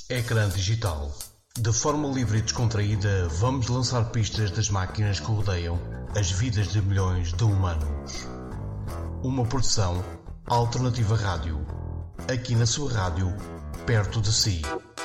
Ecrã digital. De forma livre e descontraída, vamos lançar pistas das máquinas que rodeiam as vidas de milhões de humanos. Uma produção Alternativa Rádio. Aqui na sua rádio, perto de si.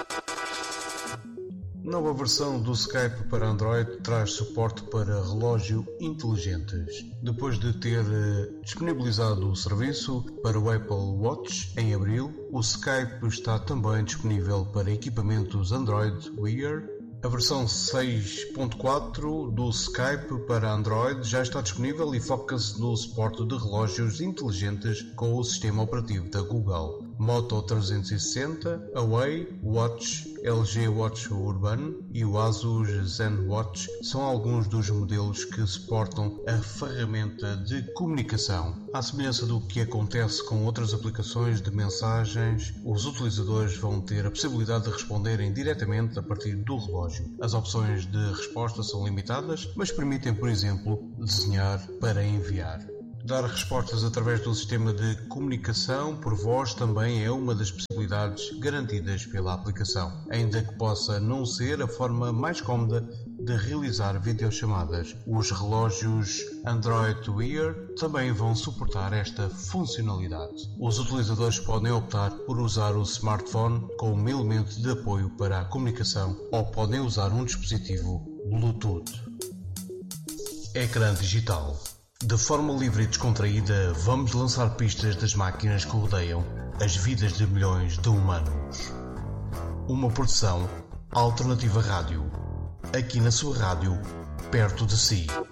Nova versão do Skype para Android traz suporte para relógios inteligentes. Depois de ter disponibilizado o serviço para o Apple Watch em abril, o Skype está também disponível para equipamentos Android Wear. A versão 6.4 do Skype para Android já está disponível e foca-se no suporte de relógios inteligentes com o sistema operativo da Google. Moto 360, Huawei Watch, LG Watch Urban e o Asus ZenWatch são alguns dos modelos que suportam a ferramenta de comunicação. À semelhança do que acontece com outras aplicações de mensagens, os utilizadores vão ter a possibilidade de responderem diretamente a partir do relógio. As opções de resposta são limitadas, mas permitem, por exemplo, desenhar para enviar. Dar respostas através do sistema de comunicação por voz também é uma das possibilidades garantidas pela aplicação, ainda que possa não ser a forma mais cómoda de realizar videochamadas. Os relógios Android Wear também vão suportar esta funcionalidade. Os utilizadores podem optar por usar o smartphone como elemento de apoio para a comunicação ou podem usar um dispositivo Bluetooth. Ecrã digital. De forma livre e descontraída, vamos lançar pistas das máquinas que rodeiam as vidas de milhões de humanos. Uma produção Alternativa Rádio. Aqui na sua rádio, perto de si.